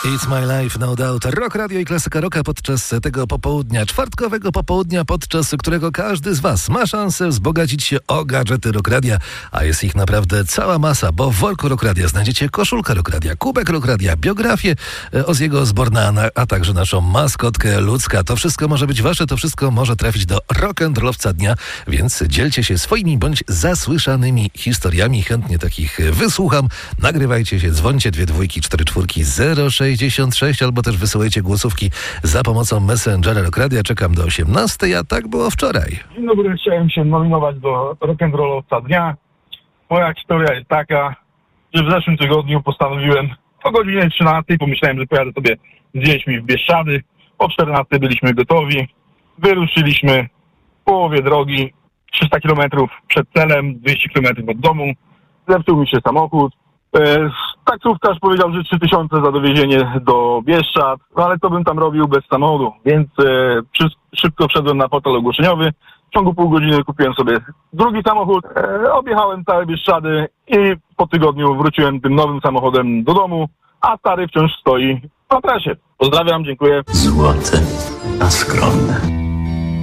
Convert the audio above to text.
It's My Life, no doubt. Rock Radio i Klasyka Rocka podczas tego popołudnia, czwartkowego popołudnia, podczas którego każdy z Was ma szansę wzbogacić się o gadżety Rock Radia, a jest ich naprawdę cała masa, bo w worku Rock Radia znajdziecie koszulkę Rock Radia, kubek Rock Radia, biografię Ozziego Osbourne'a, a także naszą maskotkę Ludzka. To wszystko może być Wasze, to wszystko może trafić do rock'n'rollowca dnia, więc dzielcie się swoimi bądź zasłyszanymi historiami. Chętnie takich wysłucham. Nagrywajcie się, dzwońcie 2244066 albo też wysyłajcie głosówki za pomocą Messengera Rock Radia. Czekam do 18, a tak było wczoraj. Dzień dobry, chciałem się nominować do rock'n'rollowca dnia. Moja historia jest taka, że w zeszłym tygodniu postanowiłem o godzinie 13, pomyślałem, że pojadę sobie z dziećmi w Bieszczady. O 14 byliśmy gotowi. Wyruszyliśmy w połowie drogi, 300 km przed celem, 200 km od domu. Zepsuł mi się samochód. Taksówkarz powiedział, że 3000 za dowiezienie do Bieszczad, ale to bym tam robił bez samochodu, więc szybko wszedłem na portal ogłoszeniowy. W ciągu pół godziny kupiłem sobie drugi samochód, objechałem całe Bieszczady i po tygodniu wróciłem tym nowym samochodem do domu, a stary wciąż stoi na trasie. Pozdrawiam, dziękuję. Złote, a skromne.